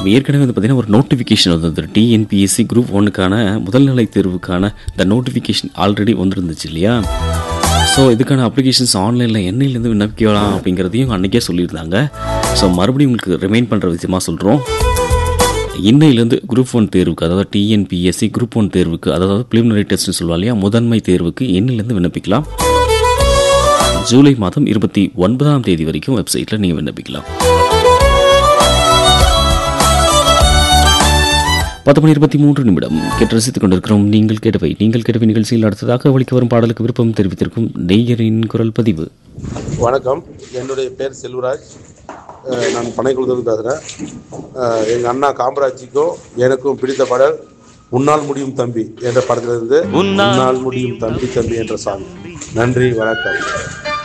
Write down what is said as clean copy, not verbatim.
ஏற்கனவே வந்து பார்த்தீங்கன்னா ஒரு நோட்டிஃபிகேஷன் வந்தது. டிஎன்பிஎஸ்சி குரூப் 1க்கான முதல்நிலை தேர்வுக்கான இந்த நோட்டிஃபிகேஷன் ஆல்ரெடி வந்துருந்துச்சு இல்லையா? ஸோ இதுக்கான அப்ளிகேஷன்ஸ் ஆன்லைனில் என்னையிலேருந்து விண்ணப்பிக்கலாம் அப்படிங்கிறதையும் அன்றைக்கே சொல்லியிருந்தாங்க. ஸோ மறுபடியும் உங்களுக்கு ரிமைண்ட் பண்ணுற விஷயமா சொல்கிறோம். இன்னையிலேருந்து குரூப் 1 தேர்வுக்கு, அதாவது டிஎன்பிஎஸ்சி குரூப் 1 தேர்வுக்கு, அதாவது ப்ரிலிமினரி டெஸ்ட்னு சொல்லுவா இல்லையா, முதன்மை தேர்வுக்கு இன்னிலேருந்து விண்ணப்பிக்கலாம். ஜூலை மாதம் 29ஆம் தேதி வரைக்கும் வெப்சைட்டில் நீங்கள் விண்ணப்பிக்கலாம். 10:23 கேட்டு ரசித்துக் கொண்டிருக்கிறோம். நீங்கள் கேட்டவை நிகழ்ச்சியில் அடுத்ததாக ஒலிக்க வரும் பாடலுக்கு விருப்பம் தெரிவித்திருக்கும் நேயரின் குரல் பதிவு. வணக்கம், என்னுடைய பேர் செல்வராஜ். நான் பனைக்குளத்துலேருந்து பேசுகிறேன். எங்கள் அண்ணா காமராஜிக்கும் எனக்கும் பிடித்த பாடல் உன்னால் முடியும் தம்பி என்ற படத்திலிருந்து உன்னால் முடியும் தம்பி தம்பி என்ற சாங். நன்றி, வணக்கம்.